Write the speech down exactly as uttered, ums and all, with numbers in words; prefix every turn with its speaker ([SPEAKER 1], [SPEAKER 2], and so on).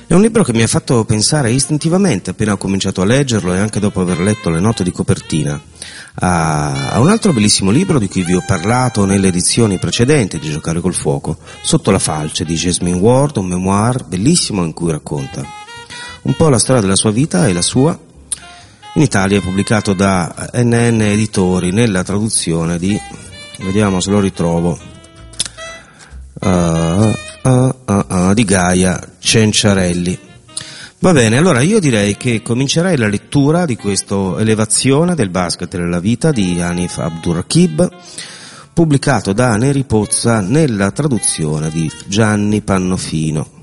[SPEAKER 1] È un libro che mi ha fatto pensare istintivamente, appena ho cominciato a leggerlo e anche dopo aver letto le note di copertina, a, a un altro bellissimo libro di cui vi ho parlato nelle edizioni precedenti di Giocare col Fuoco, Sotto la falce di Jasmine Ward, un memoir bellissimo in cui racconta un po' la storia della sua vita e la sua. In Italia è pubblicato da N N Editori nella traduzione di, vediamo se lo ritrovo, uh, uh, uh, uh, di Gaia Cenciarelli. Va bene, allora io direi che comincerei la lettura di questo Elevazione del basket nella vita di Hanif Abdurraqib, pubblicato da Neri Pozza nella traduzione di Gianni Pannofino.